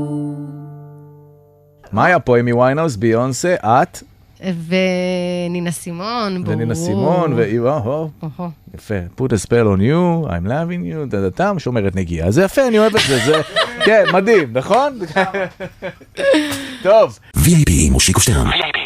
מה היה פה? אמי ויינהאוס, ביונסה, את? ונינה סימון, ונינה סימון, יפה. Put a spell on you, I'm loving you, דדתם, שומרת נגיעה. זה יפה, אני אוהב את זה. כן, מדהים, נכון? טוב. VIP, מושיקו שטרן.